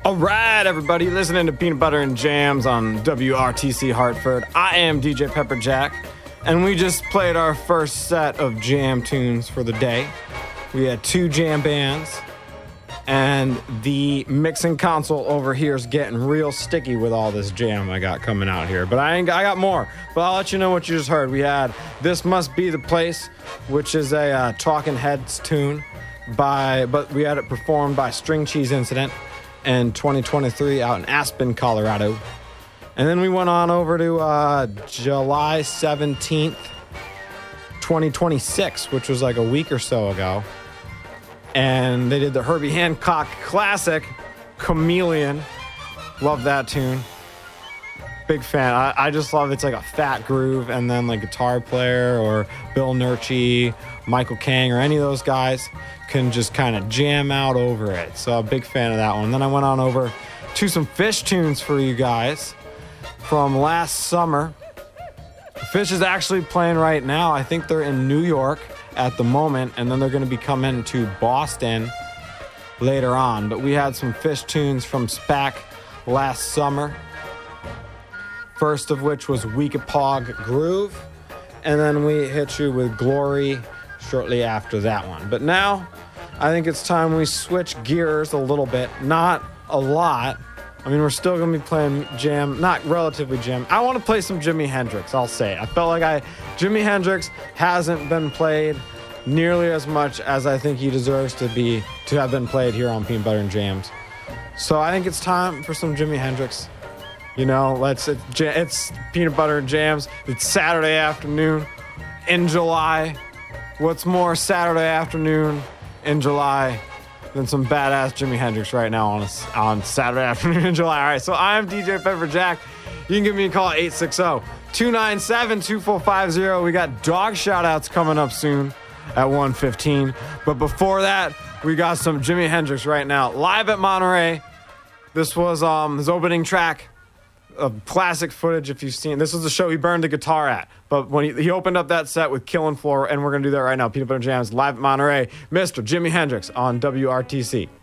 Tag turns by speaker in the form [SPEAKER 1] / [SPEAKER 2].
[SPEAKER 1] All right, everybody, listening to Peanut Butter and Jams on WRTC Hartford. I am DJ Pepperjack, and we just played our first set of jam tunes for the day. We had 2 jam bands, and the mixing console over here is getting real sticky with all this jam I got coming out here. But I got more, but I'll let you know what you just heard. We had This Must Be the Place, which is a Talking Heads tune, but we had it performed by String Cheese Incident in 2023 out in Aspen, Colorado. And then we went on over to July 17th, 2026, which was like a week or so ago. And they did the Herbie Hancock classic, Chameleon. Love that tune. Big fan. I just love it's like a fat groove, and then like guitar player or Bill Nurchie, Michael Kang, or any of those guys can just kind of jam out over it. So a big fan of that one. Then I went on over to some Fish tunes for you guys from last summer. Fish is actually playing right now. I think they're in New York at the moment, and then they're going to be coming to Boston later on. But we had some Fish tunes from SPAC last summer. First of which was Weekapaug Groove, and then we hit you with Glory shortly after that one. But now, I think it's time we switch gears a little bit. Not a lot. I mean, we're still going to be playing jam, not relatively jam. I want to play some Jimi Hendrix, I'll say. I felt like Jimi Hendrix hasn't been played nearly as much as I think he deserves to have been played here on Peanut Butter and Jams. So I think it's time for some Jimi Hendrix. You know, it's Peanut Butter and Jams. It's Saturday afternoon in July. What's more Saturday afternoon in July than some badass Jimi Hendrix right now on Saturday afternoon in July? All right, so I'm DJ Pepperjack. You can give me a call at 860-297-2450. We got dog shout-outs coming up soon at 1:15. But before that, we got some Jimi Hendrix right now. Live at Monterey. This was his opening track. Of classic footage, if you've seen. This was the show he burned the guitar at. But when he opened up that set with Killing Floor, and we're going to do that right now. Peanut Butter Jams live at Monterey. Mr. Jimi Hendrix on WRTC.